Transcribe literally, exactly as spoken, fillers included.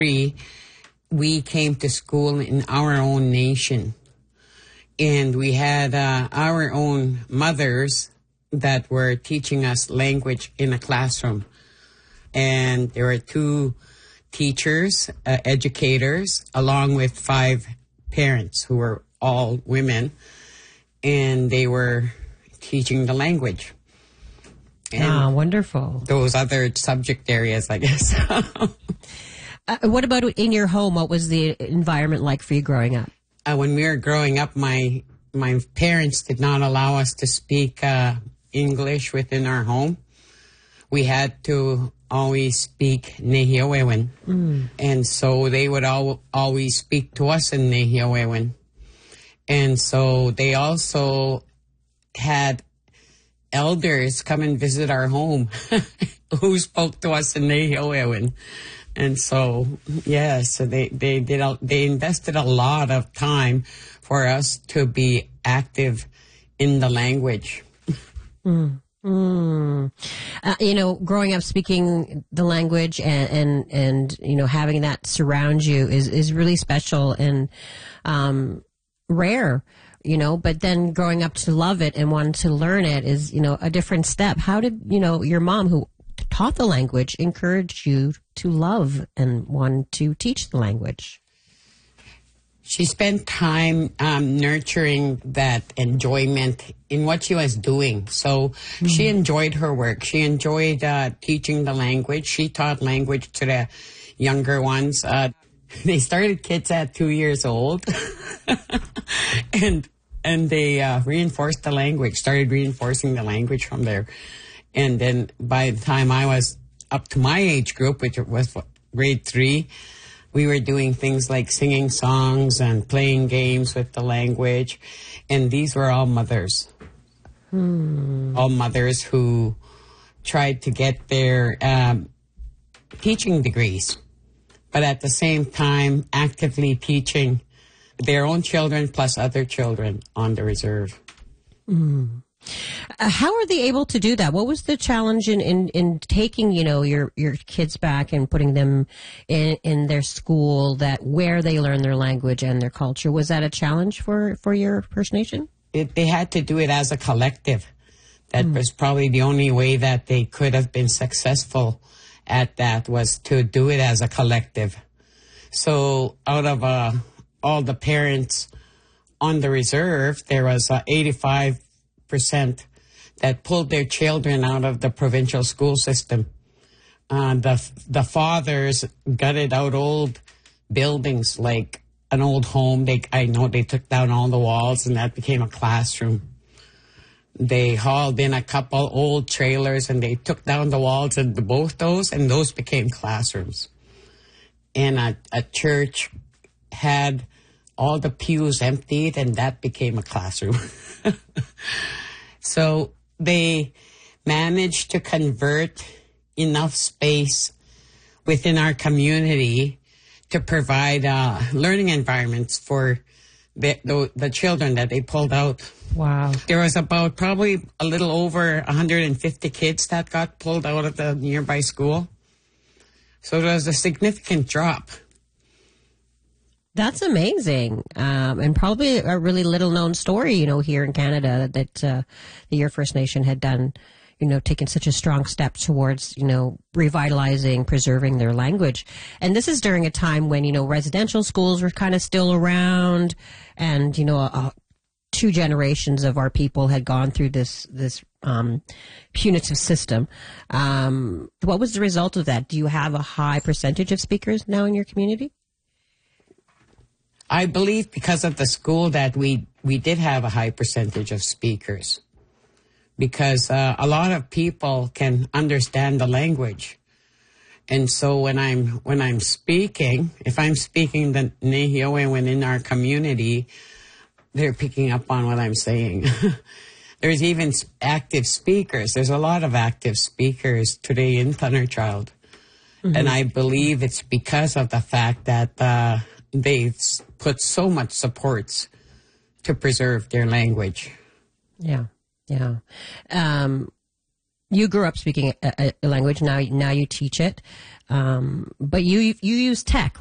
We came to school in our own nation. And we had uh, our own mothers that were teaching us language in a classroom. And there were two teachers, uh, educators, along with five parents who were all women. And they were teaching the language. And ah, wonderful. Those other subject areas, I guess. uh, what about in your home? What was the environment like for you growing up? Uh, when we were growing up, my my parents did not allow us to speak uh, English within our home. We had to always speak Nehiyawewen. Mm. And so they would al- always speak to us in Nehiyawewen. And so they also had elders come and visit our home who spoke to us in Nehiyawewen. And so, yeah, so they, they did, a, they invested a lot of time for us to be active in the language. Mm. Mm. Uh, you know, growing up speaking the language and, and, and, you know, having that surround you is, is really special and, um, rare, you know, but then growing up to love it and want to learn it is, you know, a different step. How did, you know, your mom who taught the language encourage you to love and want to teach the language? She spent time um, nurturing that enjoyment in what she was doing. So mm-hmm. she enjoyed her work. She enjoyed uh, teaching the language. She taught language to the younger ones. Uh, they started kids at two years old. and and they uh, reinforced the language, started reinforcing the language from there. And then by the time I was up to my age group, which was what, grade three, we were doing things like singing songs and playing games with the language. And these were all mothers. Hmm. All mothers who tried to get their um, teaching degrees, but at the same time actively teaching their own children plus other children on the reserve. Hmm. Uh, how are they able to do that? What was the challenge in, in, in taking, you know, your, your kids back and putting them in, in their school that where they learn their language and their culture? Was that a challenge for, for your First Nation? It, they had to do it as a collective. That mm. was probably the only way that they could have been successful at that, was to do it as a collective. So out of uh, all the parents on the reserve, there was uh, eighty-five percent that pulled their children out of the provincial school system. Uh, the the fathers gutted out old buildings like an old home. They I know they took down all the walls and that became a classroom. They hauled in a couple old trailers and they took down the walls of the, both those, and those became classrooms. And a, a church had all the pews emptied and that became a classroom. So they managed to convert enough space within our community to provide uh, learning environments for the, the, the children that they pulled out. Wow. There was about probably a little over one hundred fifty kids that got pulled out of the nearby school. So it was a significant drop. That's amazing, um, and probably a really little-known story, you know, here in Canada that uh, the Your First Nation had done, you know, taken such a strong step towards, you know, revitalizing, preserving their language. And this is during a time when, you know, residential schools were kind of still around, and, you know, uh, two generations of our people had gone through this this um, punitive system. Um, what was the result of that? Do you have a high percentage of speakers now in your community? I believe because of the school that we, we did have a high percentage of speakers, because uh, a lot of people can understand the language. And so when I'm when I'm speaking, if I'm speaking the Nehiyawewen in our community, they're picking up on what I'm saying. There's even active speakers. There's a lot of active speakers today in Thunderchild. Mm-hmm. And I believe it's because of the fact that uh, they've put so much supports to preserve their language. Yeah, yeah. Um, you grew up speaking a, a language. Now, now you teach it. Um, but you you use tech,